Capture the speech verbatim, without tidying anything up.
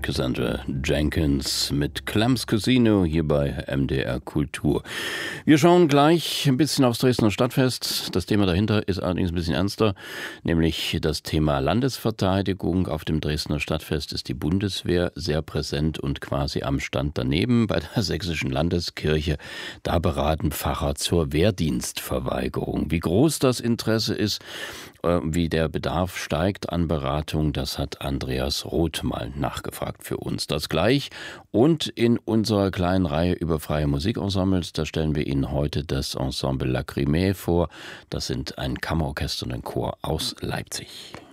Cassandra Jenkins mit Clams Casino hier bei M D R Kultur. Wir schauen gleich ein bisschen aufs Dresdner Stadtfest. Das Thema dahinter ist allerdings ein bisschen ernster, nämlich das Thema Landesverteidigung. Auf dem Dresdner Stadtfest ist die Bundeswehr sehr präsent und quasi am Stand daneben. Bei der Sächsischen Landeskirche, da beraten Pfarrer zur Wehrdienstverweigerung. Wie groß das Interesse ist, wie der Bedarf steigt an Beratung, das hat Andreas Roth mal nachgefragt für uns. Das gleich und in unserer kleinen Reihe über freie Musikensembles, da stellen wir Ihnen heute das Ensemble Lacrimée vor. Das sind ein Kammerorchester und ein Chor aus Leipzig.